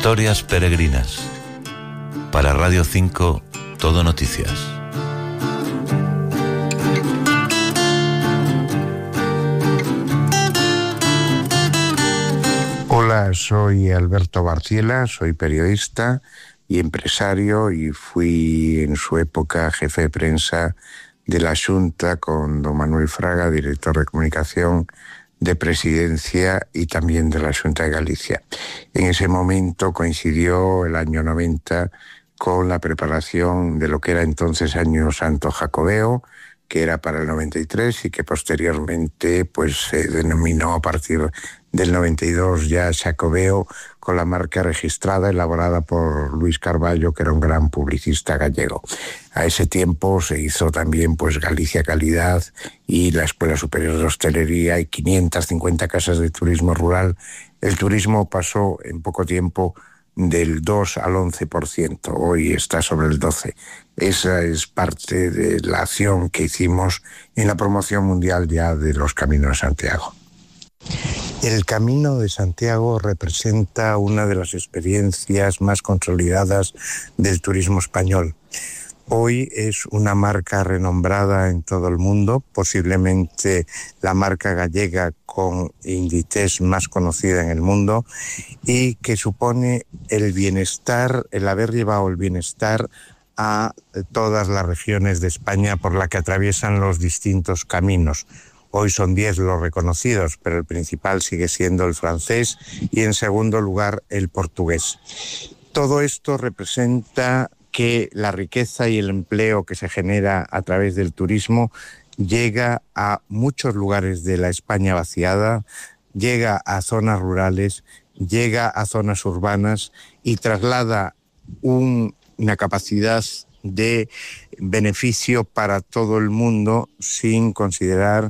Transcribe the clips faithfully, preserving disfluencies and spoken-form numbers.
Historias peregrinas. Para Radio cinco, Todo Noticias. Hola, soy Alberto Barciela, soy periodista y empresario y fui en su época jefe de prensa de la Xunta con don Manuel Fraga, director de comunicación de Presidencia y también de la Xunta de Galicia. En ese momento coincidió el año noventa con la preparación de lo que era entonces Año Santo Jacobeo, que era para el noventa y tres y que posteriormente pues se denominó a partir del noventa y dos ya Xacobeo, con la marca registrada elaborada por Luis Carballo, que era un gran publicista gallego. A ese tiempo se hizo también pues Galicia Calidad y la Escuela Superior de Hostelería y quinientas cincuenta casas de turismo rural. El turismo pasó en poco tiempo del dos al once por ciento, hoy está sobre el doce por ciento. Esa es parte de la acción que hicimos en la promoción mundial ya de los Caminos de Santiago. El Camino de Santiago representa una de las experiencias más consolidadas del turismo español. Hoy es una marca renombrada en todo el mundo, posiblemente la marca gallega con Inditex más conocida en el mundo, y que supone el bienestar, el haber llevado el bienestar a todas las regiones de España por la que atraviesan los distintos caminos. Hoy son diez los reconocidos, pero el principal sigue siendo el francés y en segundo lugar el portugués. Todo esto representa que la riqueza y el empleo que se genera a través del turismo llega a muchos lugares de la España vaciada, llega a zonas rurales, llega a zonas urbanas y traslada un, una capacidad de beneficio para todo el mundo sin considerar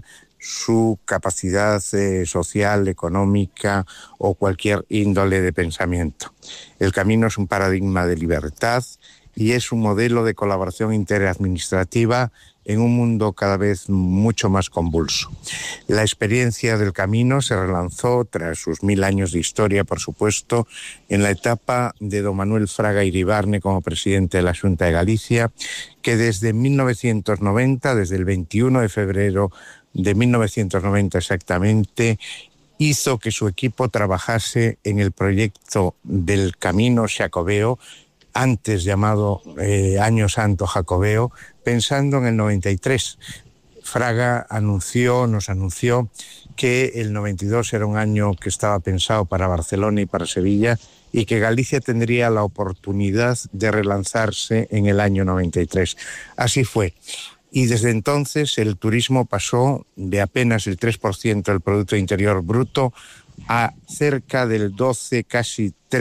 su capacidad eh, social, económica o cualquier índole de pensamiento. El camino es un paradigma de libertad y es un modelo de colaboración interadministrativa en un mundo cada vez mucho más convulso. La experiencia del camino se relanzó tras sus mil años de historia, por supuesto, en la etapa de don Manuel Fraga Iribarne como presidente de la Xunta de Galicia, que desde mil novecientos noventa, desde el veintiuno de febrero de mil novecientos noventa exactamente, hizo que su equipo trabajase en el proyecto del Camino Xacobeo, antes llamado eh, Año Santo Jacobeo, pensando en el noventa y tres. Fraga anunció, nos anunció que el noventa y dos era un año que estaba pensado para Barcelona y para Sevilla y que Galicia tendría la oportunidad de relanzarse en el año noventa y tres. Así fue. Y desde entonces el turismo pasó de apenas el tres por ciento del Producto Interior Bruto a cerca del doce, casi tres